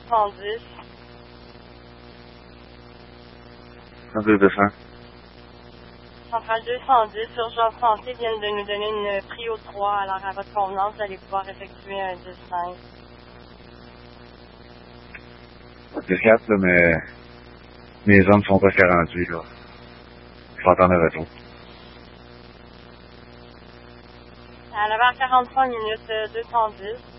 210. Centre 200. Centrale 210, Urgence Santé viennent de nous donner une prio 3, alors à votre convenance, vous allez pouvoir effectuer un 10-5. C'est 4, là, mais mes hommes sont presque rendus, là. Je vais attendre le retour. À 9h45 minutes, 210.